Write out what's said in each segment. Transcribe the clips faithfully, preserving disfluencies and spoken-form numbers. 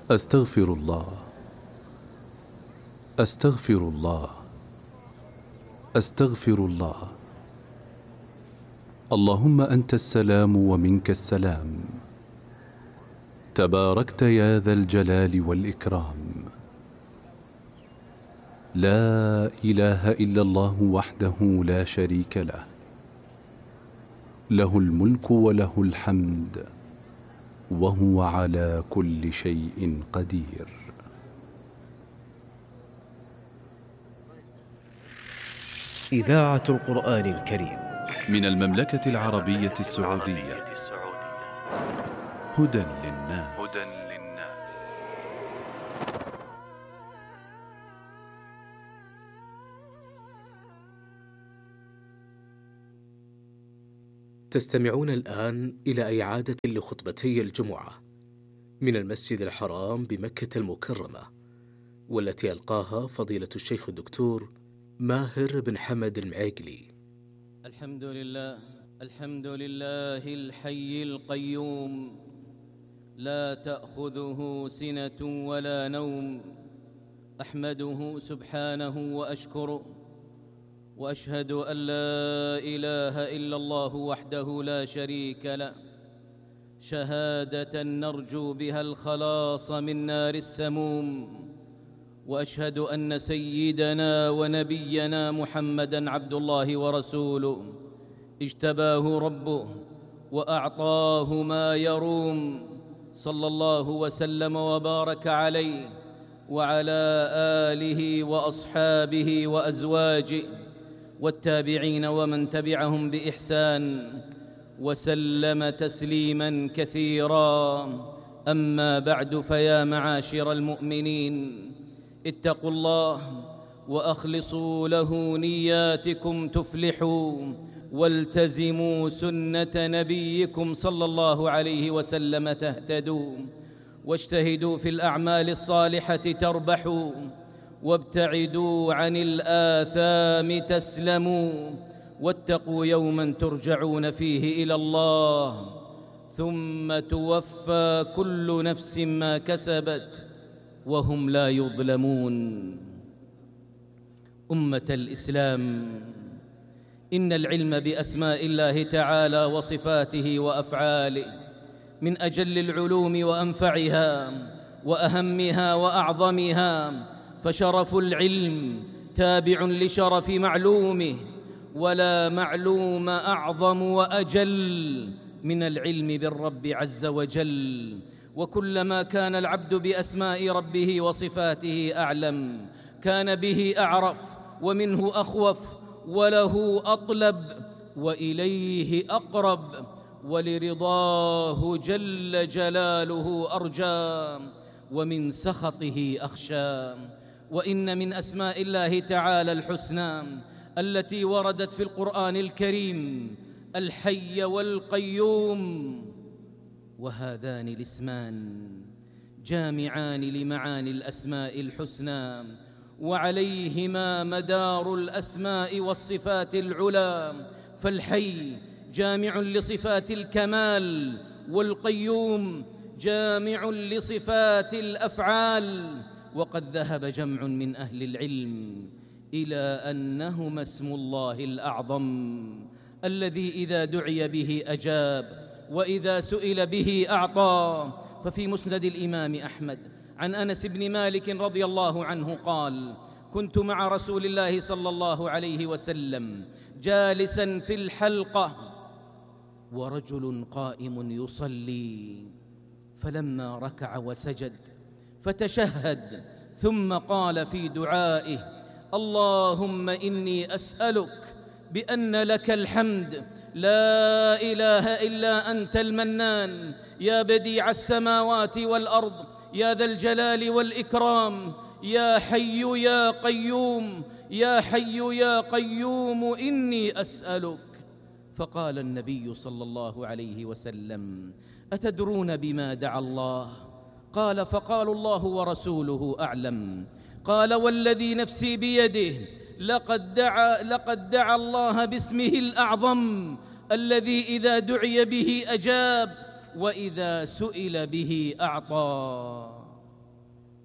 أستغفر الله أستغفر الله أستغفر الله. اللهم أنت السلام ومنك السلام، تباركت يا ذا الجلال والإكرام. لا إله إلا الله وحده لا شريك له، له الملك وله الحمد وهو على كل شيء قدير. إذاعة القرآن الكريم من المملكة العربية السعودية. هدى للناس. تستمعون الآن إلى إعادة لخطبتي الجمعة من المسجد الحرام بمكة المكرمة، والتي ألقاها فضيلة الشيخ الدكتور ماهر بن حمد المعيقلي. الحمد لله الحمد لله الحي القيوم، لا تأخذه سنة ولا نوم. أحمده سبحانه وأشكره، وأشهد أن لا إله إلا الله وحده لا شريك له، شهادة نرجو بها الخلاص من نار السموم. وأشهد أن سيدنا ونبينا محمدًا عبد الله ورسوله، اجتباه ربه وأعطاه ما يروم، صلى الله وسلم وبارك عليه وعلى آله وأصحابه وأزواجه والتابعين ومن تبعهم بإحسان، وسلم تسليماً كثيراً. أما بعد، فيا معاشر المؤمنين، اتقوا الله وأخلصوا له نياتكم تفلحوا، والتزموا سنة نبيكم صلى الله عليه وسلم تهتدوا، واجتهدوا في الأعمال الصالحة تربحوا، وابتعدوا عن الآثام تسلموا، واتقوا يوماً ترجعون فيه إلى الله، ثم توفى كل نفس ما كسبت وهم لا يظلمون. أمة الإسلام، إن العلم بأسماء الله تعالى وصفاته وأفعاله من أجل العلوم وأنفعها وأهمها وأعظمها، فشرف العلم تابع لشرف معلومه، ولا معلوم أعظم وأجل من العلم بالرب عز وجل. وكلما كان العبد بأسماء ربه وصفاته أعلم، كان به أعرف ومنه أخوف، وله أطلب وإليه أقرب، ولرضاه جل جلاله أرجى، ومن سخطه أخشى. وإن من أسماء الله تعالى الحسنى التي وردت في القرآن الكريم الحي والقيوم، وهذان الاسمان جامعان لمعاني الأسماء الحسنى، وعليهما مدار الأسماء والصفات العلى. فالحي جامع لصفات الكمال، والقيوم جامع لصفات الأفعال. وقد ذهب جمع من أهل العلم إلى أنهما اسم الله الأعظم، الذي إذا دعي به أجاب، وإذا سئل به أعطى. ففي مسند الإمام أحمد عن أنس بن مالك رضي الله عنه قال: كنت مع رسول الله صلى الله عليه وسلم جالساً في الحلقة، ورجل قائم يصلي، فلما ركع وسجد فتشهد، ثم قال في دعائه: اللهم إني أسألك بأن لك الحمد، لا إله إلا أنت المنان، يا بديع السماوات والأرض، يا ذا الجلال والإكرام، يا حي يا قيوم، يا حي يا قيوم إني أسألك. فقال النبي صلى الله عليه وسلم: أتدرون بما دعا الله؟ قال: فقالوا: الله ورسوله أعلم. قال: والذي نفسي بيده لقد دعا, لقد دعا الله باسمه الأعظم الذي إذا دعي به أجاب، وإذا سئل به أعطى.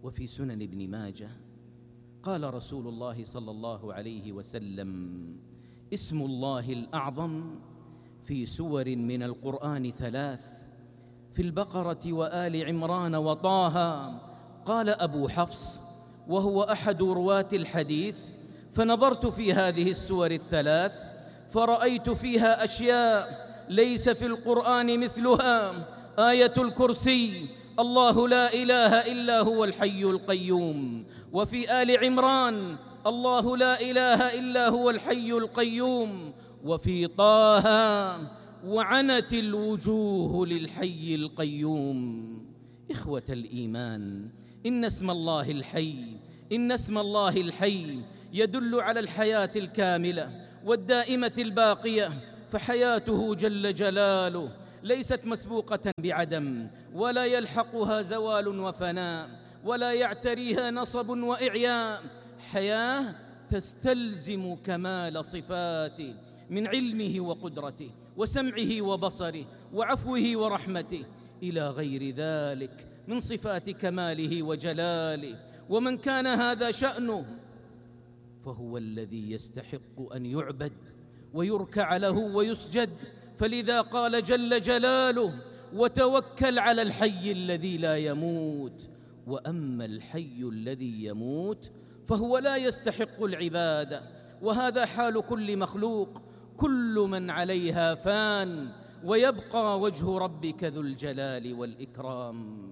وفي سنن ابن ماجه قال رسول الله صلى الله عليه وسلم: اسم الله الأعظم في سور من القرآن ثلاث: في البقرة وآل عمران وطه. قال أبو حفص وهو أحد رواة الحديث: فنظرت في هذه السور الثلاث فرأيت فيها أشياء ليس في القرآن مثلها: آية الكرسي، الله لا إله إلا هو الحي القيوم. وفي آل عمران: الله لا إله إلا هو الحي القيوم. وفي طه: وعنت الوجوه للحي القيوم. إخوة الإيمان، إن اسم الله الحي إن اسم الله الحي يدل على الحياة الكاملة والدائمة الباقية، فحياته جل جلاله ليست مسبوقة بعدم، ولا يلحقها زوال وفناء، ولا يعتريها نصب وإعياء. حياة تستلزم كمال صفاته من علمه وقدرته وسمعه وبصره وعفوه ورحمته إلى غير ذلك من صفات كماله وجلاله. ومن كان هذا شأنه فهو الذي يستحق أن يعبد ويركع له ويسجد. فلذا قال جل جلاله: وتوكل على الحي الذي لا يموت. وأما الحي الذي يموت فهو لا يستحق العبادة، وهذا حال كل مخلوق. كل من عليها فان، ويبقى وجه ربك ذو الجلال والإكرام.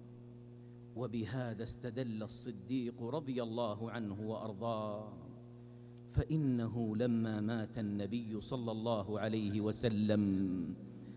وبهذا استدل الصديق رضي الله عنه وأرضاه، فإنه لما مات النبي صلى الله عليه وسلم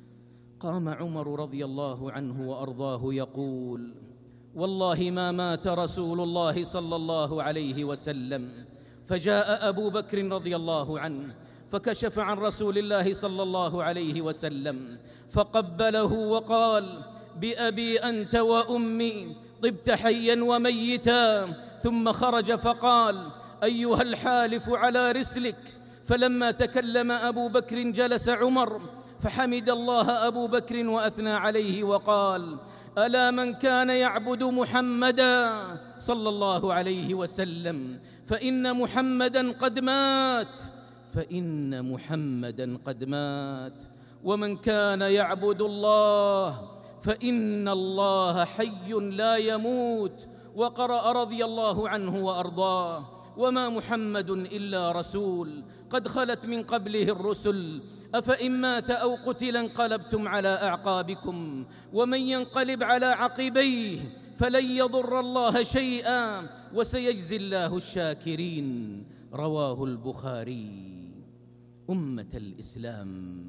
قام عمر رضي الله عنه وأرضاه يقول: والله ما مات رسول الله صلى الله عليه وسلم. فجاء أبو بكر رضي الله عنه فكشف عن رسول الله صلى الله عليه وسلم فقبله وقال: بأبي أنت وأمي طبت حيا وميتا. ثم خرج فقال: أيها الحالف على رسلك. فلما تكلم أبو بكر جلس عمر فحمد الله أبو بكر وأثنى عليه وقال: ألا من كان يعبد محمدا صلى الله عليه وسلم فإن محمدا قد مات فإن محمدا قد مات ومن كان يعبد الله فإن الله حي لا يموت. وقرأ رضي الله عنه وأرضاه: وما محمد إلا رسول قد خلت من قبله الرسل أفإن مات أو قتل انقلبتم على أعقابكم ومن ينقلب على عقبيه فلن يضر الله شيئا وسيجزي الله الشاكرين. رواه البخاري. أمة الإسلام،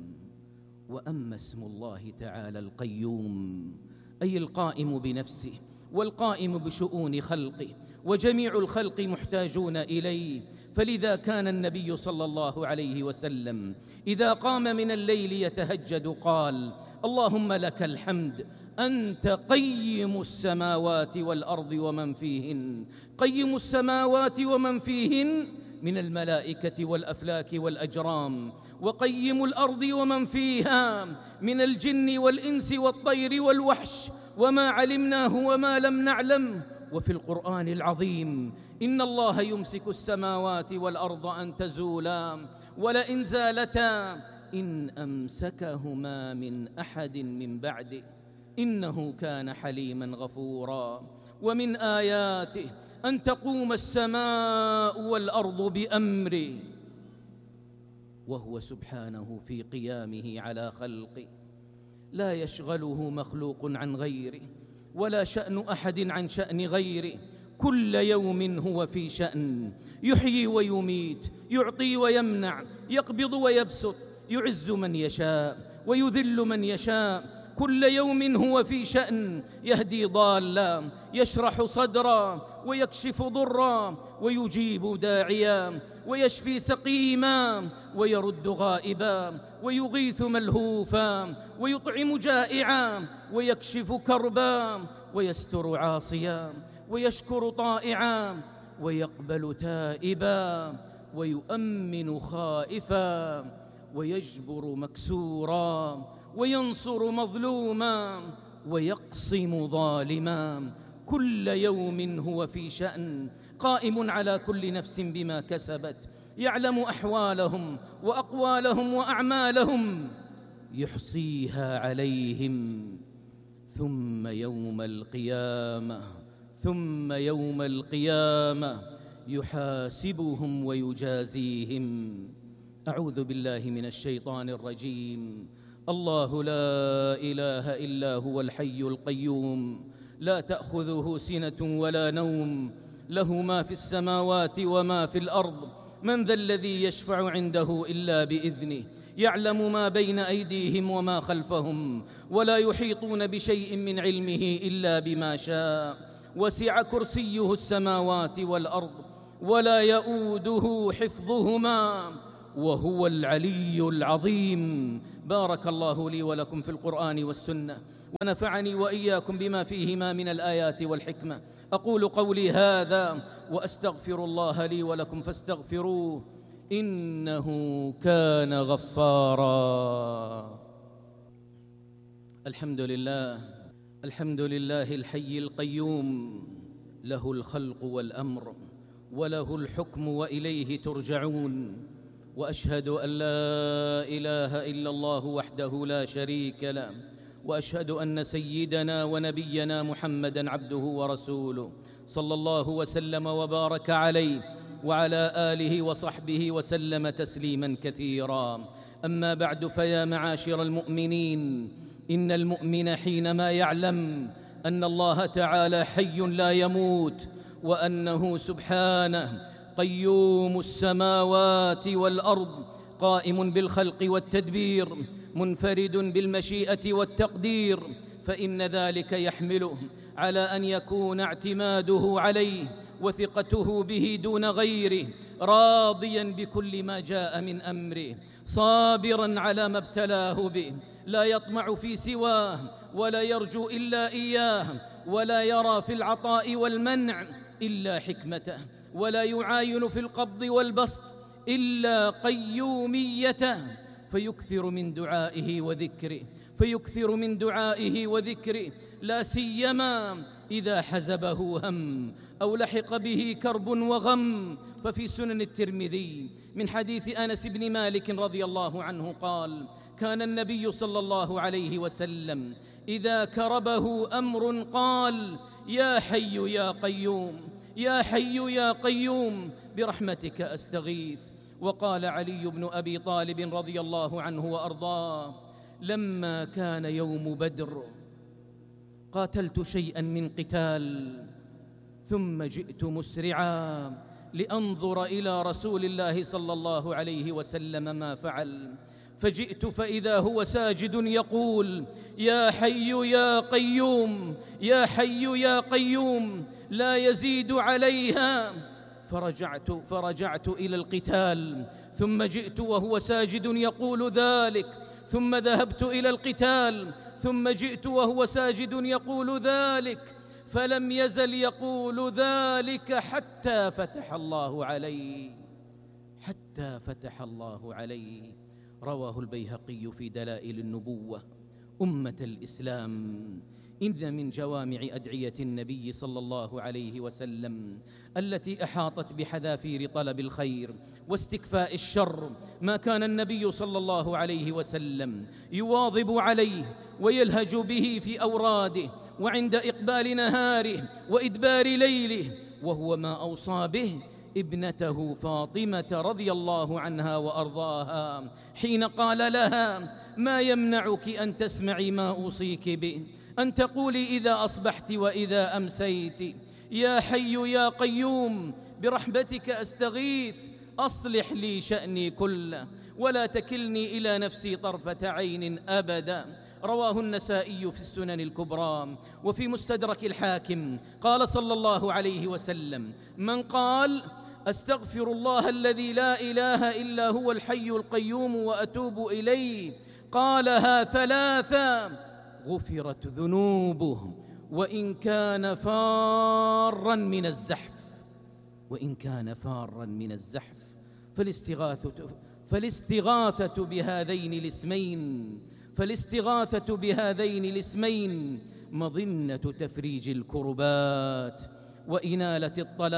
وأما اسم الله تعالى القيوم أي القائم بنفسه والقائم بشؤون خلقه، وجميع الخلق محتاجون إليه. فلذا كان النبي صلى الله عليه وسلم إذا قام من الليل يتهجد قال: اللهم لك الحمد أنت قيم السماوات والأرض ومن فيهن، قيم السماوات ومن فيهن من الملائكة والأفلاك والأجرام، وقيم الأرض ومن فيها من الجن والإنس والطير والوحش وما علمناه وما لم نعلم. وفي القرآن العظيم: إن الله يمسك السماوات والأرض أن تزولا ولئن زالتا إن أمسكهما من أحد من بعده إنه كان حليما غفورا. ومن آياته أن تقوم السماء والأرض بأمره، وهو سبحانه في قيامه على خلقه لا يشغله مخلوق عن غيره، ولا شأن أحد عن شأن غيره. كل يوم هو في شأن، يحيي ويميت، يعطي ويمنع، يقبض ويبسط، يعز من يشاء ويذل من يشاء. كل يوم هو في شأن، يهدي ضالا، يشرح صدرا، ويكشف ضرا، ويجيب داعيا، ويشفي سقيما، ويرد غائبا، ويغيث ملهوفا، ويطعم جائعا، ويكشف كربا، ويستر عاصيا، ويشكر طائعا، ويقبل تائبا، ويؤمن خائفا، ويجبر مكسورا، وينصر مظلوما، ويقصم ظالما. كل يوم هو في شأن، قائم على كل نفس بما كسبت، يعلم أحوالهم وأقوالهم وأعمالهم، يحصيها عليهم، ثم يوم القيامة ثم يوم القيامة يحاسبهم ويجازيهم. أعوذ بالله من الشيطان الرجيم. الله لا إله إلا هو الحي القيوم، لا تأخذه سنة ولا نوم، له ما في السماوات وما في الأرض، من ذا الذي يشفع عنده إلا بإذنه، يعلم ما بين أيديهم وما خلفهم، ولا يحيطون بشيء من علمه إلا بما شاء، وسع كرسيه السماوات والأرض، ولا يؤوده حفظهما، وهو العلي العظيم. بارك الله لي ولكم في القرآن والسنة، ونفعني وإياكم بما فيهما من الآيات والحكمة. أقول قولي هذا وأستغفر الله لي ولكم فاستغفروه، إنه كان غفارا. الحمد لله الحمد لله الحي القيوم، له الخلق والأمر وله الحكم وإليه ترجعون. وأشهد أن لا إله إلا الله وحده لا شريك له، وأشهد أن سيدنا ونبينا محمدًا عبده ورسوله، صلى الله وسلم وبارك عليه وعلى آله وصحبه وسلم تسليماً كثيراً. أما بعد، فيا معاشر المؤمنين، إن المؤمن حينما يعلم أن الله تعالى حي لا يموت، وأنه سبحانه قيوم السماوات والأرض، قائم بالخلق والتدبير، منفرد بالمشيئة والتقدير، فإن ذلك يحمله على أن يكون اعتماده عليه وثقته به دون غيره، راضياً بكل ما جاء من أمره، صابراً على ما ابتلاه به، لا يطمع في سواه ولا يرجو إلا إياه، ولا يرى في العطاء والمنع إلا حكمته، ولا يعاين في القبض والبسط إلا قيوميته، فيكثر من دعائه وذكره فيكثر من دعائه وذكره لا سيما إذا حزبه هم أو لحق به كرب وغم. ففي سنن الترمذي من حديث أنس بن مالك رضي الله عنه قال: كان النبي صلى الله عليه وسلم إذا كربه أمر قال: يا حي يا قيوم، يا حي يا قيوم، برحمتك أستغيث. وقال علي بن أبي طالب رضي الله عنه وأرضاه: لما كان يوم بدر قاتلت شيئا من قتال، ثم جئت مسرعا لأنظر إلى رسول الله صلى الله عليه وسلم ما فعل، فجئت فإذا هو ساجد يقول: يا حي يا قيوم، يا حي يا قيوم، لا يزيد عليها. فرجعت فرجعت إلى القتال، ثم جئت وهو ساجد يقول ذلك، ثم ذهبت إلى القتال، ثم جئت وهو ساجد يقول ذلك، فلم يزل يقول ذلك حتى فتح الله عليه حتى فتح الله عليه. رواه البيهقي في دلائل النبوة. أمة الإسلام، إن من جوامع أدعية النبي صلى الله عليه وسلم التي أحاطت بحذافير طلب الخير واستكفاء الشر ما كان النبي صلى الله عليه وسلم يواظب عليه ويلهج به في أوراده وعند إقبال نهاره وإدبار ليله، وهو ما أوصى به ابنته فاطمة رضي الله عنها وأرضاها حين قال لها: ما يمنعك أن تسمعي ما أوصيك به، أن تقولي إذا أصبحت وإذا أمسيت: يا حي يا قيوم، برحمتك أستغيث، أصلح لي شأني كله، ولا تكلني إلى نفسي طرفة عين أبدا. رواه النسائي في السنن الكبرى. وفي مستدرك الحاكم قال صلى الله عليه وسلم: من قال: أستغفر الله الذي لا إله إلا هو الحي القيوم وأتوب إليه، قالها ثلاثا، غفرت ذنوبه وإن كان فارا من الزحف وإن كان فارا من الزحف. فالاستغاثة, فالاستغاثة بهذين الاسمين فالاستغاثة بهذين الاسمين مظنة تفريج الكربات وإنالة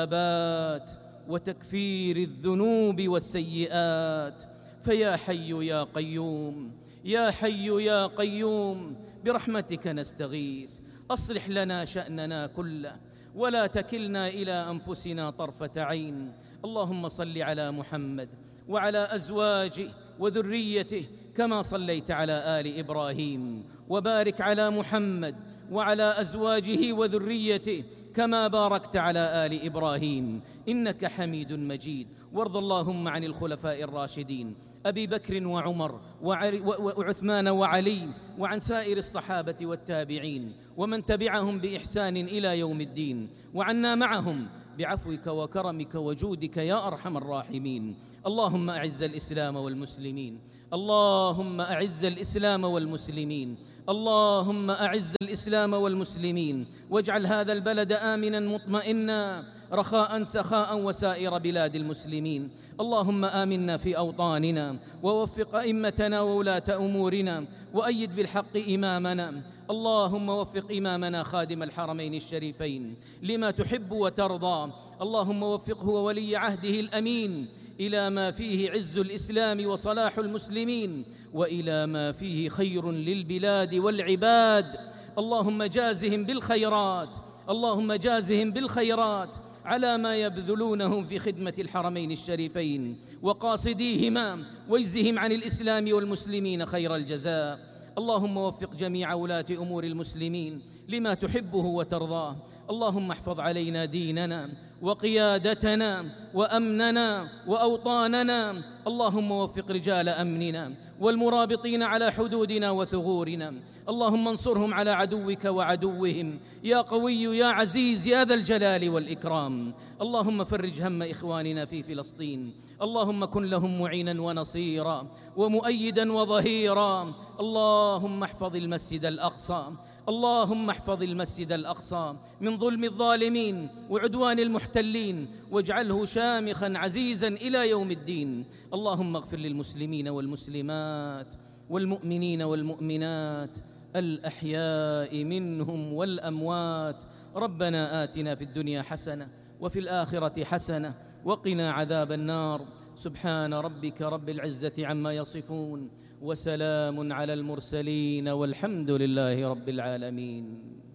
الطلبات وتكفير الذنوب والسيئات. فيا حي يا قيوم، يا حي يا قيوم، برحمتك نستغيث، أصلح لنا شأننا كله ولا تكلنا إلى أنفسنا طرفة عين. اللهم صل على محمد وعلى أزواجه وذريته كما صليت على آل إبراهيم، وبارك على محمد وعلى أزواجه وذريته كما باركت على آل إبراهيم إنك حميد مجيد. وارض اللهم عن الخلفاء الراشدين أبي بكر وعمر وعثمان وعلي، وعن سائر الصحابة والتابعين ومن تبعهم بإحسان إلى يوم الدين، وعنا معهم بعفوك وكرمك وجودك يا أرحم الراحمين. اللهم أعز الإسلام والمسلمين، اللهم أعز الإسلام والمسلمين، اللهم أعز الإسلام والمسلمين، واجعل هذا البلد آمنا مطمئنا رخاء سخاء وسائر بلاد المسلمين. اللهم آمنا في أوطاننا، ووفق أئمتنا وولاة أمورنا، وأيد بالحق إمامنا. اللهم وفق إمامنا خادم الحرمين الشريفين لما تحب وترضى. اللهم وفقه وولي عهده الأمين إلى ما فيه عز الإسلام وصلاح المسلمين، وإلى ما فيه خير للبلاد والعباد. اللهم جازهم بالخيرات، اللهم جازهم بالخيرات على ما يبذلونهم في خدمة الحرمين الشريفين وقاصديهما، واجزهم عن الإسلام والمسلمين خير الجزاء. اللهم وفق جميع ولاة أمور المسلمين لما تحبه وترضاه. اللهم احفظ علينا ديننا وقيادتنا وأمننا وأوطاننا. اللهم وفق رجال أمننا والمرابطين على حدودنا وثغورنا. اللهم انصرهم على عدوك وعدوهم يا قوي يا عزيز يا ذا الجلال والإكرام. اللهم فرج هم إخواننا في فلسطين، اللهم كن لهم معينا ونصيرا ومؤيدا وظهيرا. اللهم احفظ المسجد الأقصى، اللهم احفظ المسجد الأقصى من ظلم الظالمين وعدوان المحتلين، واجعله شامخا عزيزا إلى يوم الدين. اللهم اغفر للمسلمين والمسلمات والمؤمنين والمؤمنات الأحياء منهم والأموات. ربنا آتنا في الدنيا حسنة وفي الآخرة حسنة وقنا عذاب النار. سبحان ربك رب العزة عما يصفون، وسلام على المرسلين، والحمد لله رب العالمين.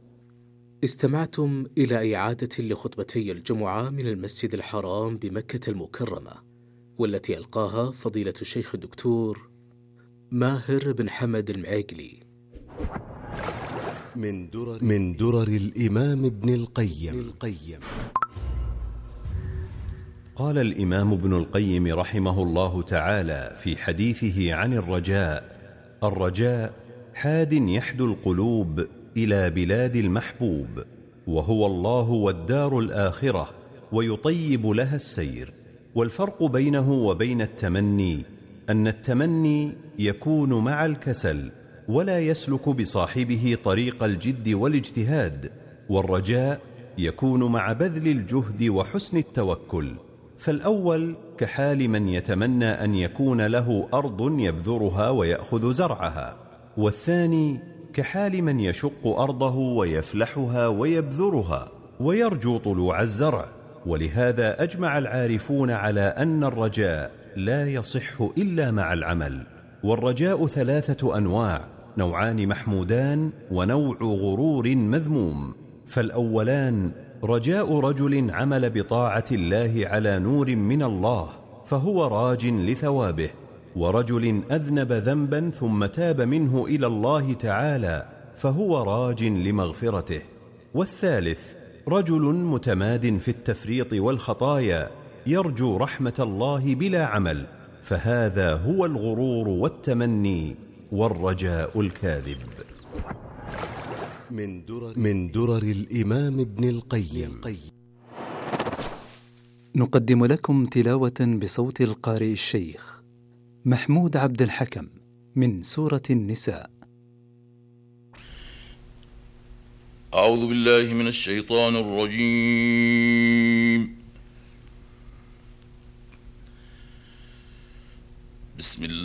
استمعتم إلى إعادة لخطبتي الجمعة من المسجد الحرام بمكة المكرمة، والتي ألقاها فضيلة الشيخ الدكتور ماهر بن حمد المعيقلي من درر, من درر الإمام ابن القيم, القيم قال الإمام ابن القيم رحمه الله تعالى في حديثه عن الرجاء: الرجاء حاد يحدو القلوب إلى بلاد المحبوب، وهو الله والدار الآخرة، ويطيب لها السير. والفرق بينه وبين التمني أن التمني يكون مع الكسل ولا يسلك بصاحبه طريق الجد والاجتهاد، والرجاء يكون مع بذل الجهد وحسن التوكل. فالأول كحال من يتمنى أن يكون له أرض يبذرها ويأخذ زرعها، والثاني كحال من يشق أرضه ويفلحها ويبذرها ويرجو طلوع الزرع. ولهذا أجمع العارفون على أن الرجاء لا يصح إلا مع العمل. والرجاء ثلاثة أنواع: نوعان محمودان ونوع غرور مذموم. فالأولان رجاء رجل عمل بطاعة الله على نور من الله فهو راج لثوابه، ورجل أذنب ذنبا ثم تاب منه إلى الله تعالى فهو راج لمغفرته. والثالث رجل متماد في التفريط والخطايا يرجو رحمة الله بلا عمل، فهذا هو الغرور والتمني والرجاء الكاذب. من درر, من درر الإمام ابن القيم. نقدم لكم تلاوة بصوت القارئ الشيخ محمود عبد الحكم من سورة النساء. أعوذ بالله من الشيطان الرجيم. بسم الله